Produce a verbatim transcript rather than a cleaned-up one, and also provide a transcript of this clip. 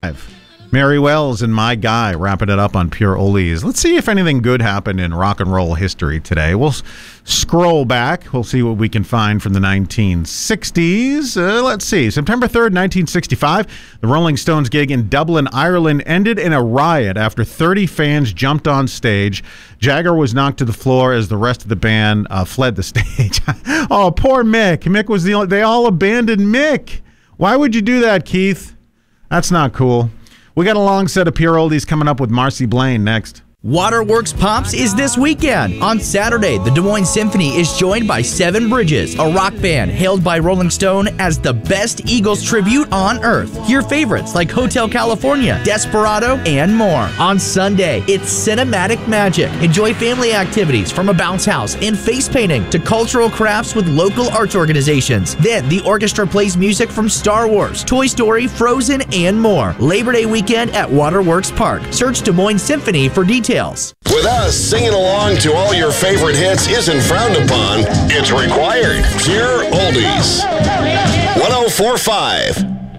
Mary Wells and My Guy wrapping it up on Pure Oldies. Let's see if anything good happened in rock and roll history today. We'll s- scroll back. We'll see what we can find from the nineteen sixties. Uh, let's see. September third, nineteen sixty-five, the Rolling Stones gig in Dublin, Ireland ended in a riot after thirty fans jumped on stage. Jagger was knocked to the floor as the rest of the band uh, fled the stage. Oh, poor Mick. Mick was the only... They all abandoned Mick. Why would you do that, Keith? That's not cool. We got a long set of Pure Oldies coming up with Marcy Blaine next. Waterworks Pops is this weekend. On Saturday, the Des Moines Symphony is joined by Seven Bridges, a rock band hailed by Rolling Stone as the best Eagles tribute on earth. Hear favorites like Hotel California, Desperado, and more. On Sunday, it's Cinematic Magic. Enjoy family activities from a bounce house and face painting to cultural crafts with local arts organizations. Then, the orchestra plays music from Star Wars, Toy Story, Frozen, and more. Labor Day weekend at Waterworks Park. Search Des Moines Symphony for details. With us, singing along to all your favorite hits isn't frowned upon, it's required. Pure Oldies. one oh four point five